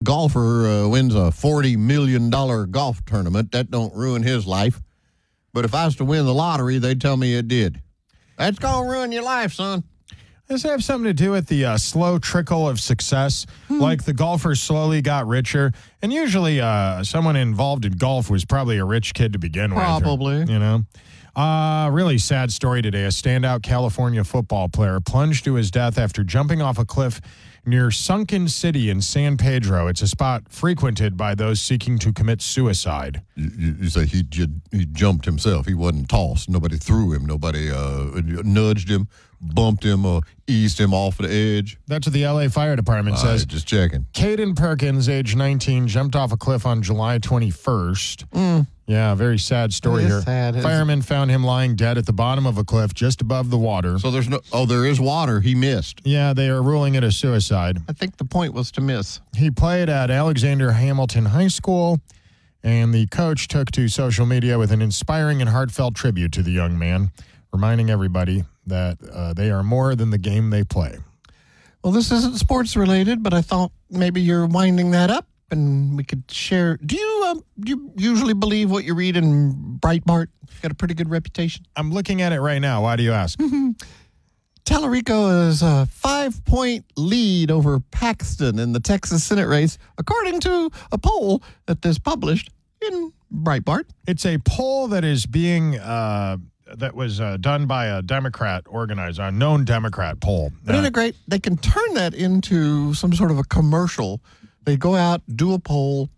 golfer wins a $40 million golf tournament, that don't ruin his life. But if I was to win the lottery, they'd tell me it did. That's going to ruin your life, son. Does it have something to do with the slow trickle of success? Like the golfers slowly got richer, and usually someone involved in golf was probably a rich kid to begin with. Probably. You know? Really sad story today. A standout California football player plunged to his death after jumping off a cliff near Sunken City in San Pedro. It's a spot frequented by those seeking to commit suicide. You say he jumped himself. He wasn't tossed. Nobody threw him. Nobody nudged him, bumped him, or eased him off the edge. That's what the L.A. Fire Department says. Just checking. Caden Perkins, age 19, jumped off a cliff on July 21st. Yeah, very sad story here. Sad. Firemen found him lying dead at the bottom of a cliff just above the water. So there is water. He missed. Yeah, they are ruling it a suicide. I think the point was to miss. He played at Alexander Hamilton High School, and the coach took to social media with an inspiring and heartfelt tribute to the young man, reminding everybody that they are more than the game they play. Well, this isn't sports related, but I thought maybe you're winding that up and we could share. Do you usually believe what you read in Breitbart? Got a pretty good reputation. I'm looking at it right now. Why do you ask? Tallarico is a 5-point lead over Paxton in the Texas Senate race, according to a poll that is published in Breitbart. It's a poll that is being that was done by a Democrat organizer, a known Democrat poll. But isn't it great? They can turn that into some sort of a commercial. They go out, do a poll.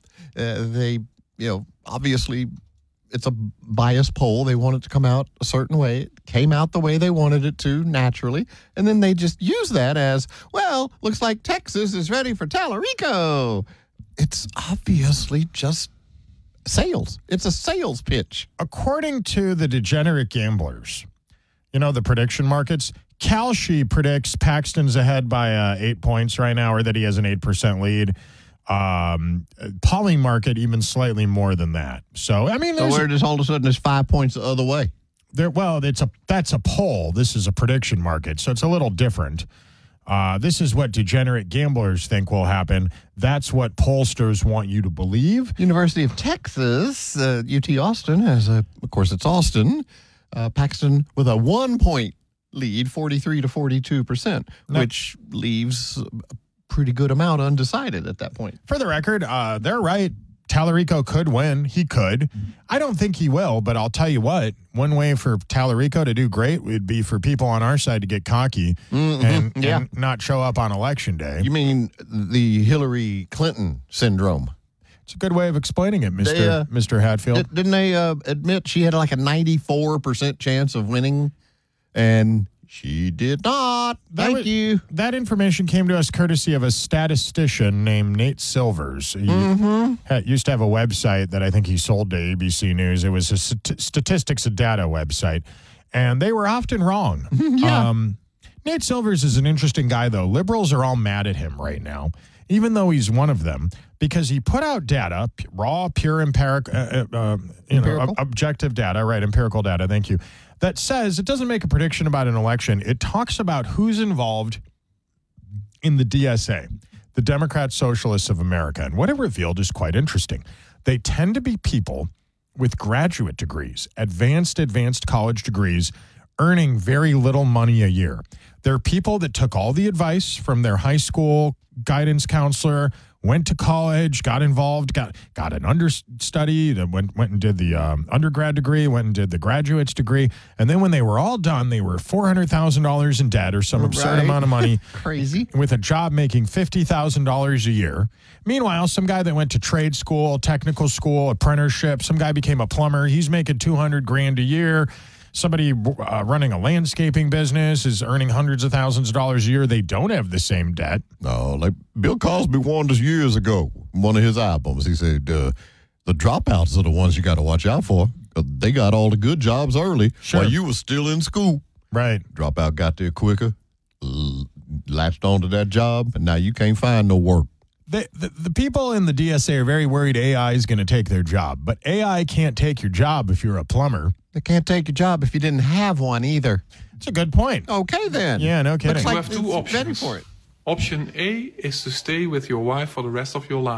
Obviously, it's a biased poll. They want it to come out a certain way. It came out the way they wanted it to, naturally. And then they just use that as, well, looks like Texas is ready for Tallarico. It's obviously just sales. It's a sales pitch. According to the degenerate gamblers, the prediction markets, Kalshi predicts Paxton's ahead by 8 points right now, or that he has an 8% lead. Polymarket even slightly more than that. So, where does all of a sudden there's 5 points the other way? That's a poll. This is a prediction market, so it's a little different. This is what degenerate gamblers think will happen. That's what pollsters want you to believe. University of Texas, UT Austin of course it's Austin, Paxton with a 1-point lead, 43 to 42%, which leaves a pretty good amount undecided at that point. For the record, they're right. Tallarico could win. He could. I don't think he will, but I'll tell you what, one way for Tallarico to do great would be for people on our side to get cocky and not show up on Election Day. You mean the Hillary Clinton syndrome? It's a good way of explaining it, Mr. Hatfield. Didn't they admit she had like a 94% chance of winning? And she did not. Thank you. That information came to us courtesy of a statistician named Nate Silvers. He used to have a website that I think he sold to ABC News. It was a statistics and data website, and they were often wrong. Nate Silvers is an interesting guy, though. Liberals are all mad at him right now, even though he's one of them, because he put out data, raw, pure, empirical. Objective data, right, empirical data, thank you, that says it doesn't make a prediction about an election. It talks about who's involved in the DSA, the Democrat Socialists of America. And what it revealed is quite interesting. They tend to be people with graduate degrees, advanced college degrees, earning very little money a year. They're people that took all the advice from their high school guidance counselor, went to college, got involved, got an understudy, went and did the undergrad degree, went and did the graduate's degree. And then when they were all done, they were $400,000 in debt or some absurd amount of money. Crazy. With a job making $50,000 a year. Meanwhile, some guy that went to trade school, technical school, apprenticeship, some guy became a plumber. He's making $200,000 a year. Somebody running a landscaping business is earning hundreds of thousands of dollars a year. They don't have the same debt. No, like Bill Cosby warned us years ago, one of his albums. He said, the dropouts are the ones you got to watch out for. They got all the good jobs early while you were still in school. Right. Dropout got there quicker, latched onto that job, and now you can't find no work. The people in the DSA are very worried AI is going to take their job, but AI can't take your job if you're a plumber. They can't take your job if you didn't have one either. It's a good point. Okay, then. Yeah, no kidding. You have two options. Ready for it. Option A is to stay with your wife for the rest of your life.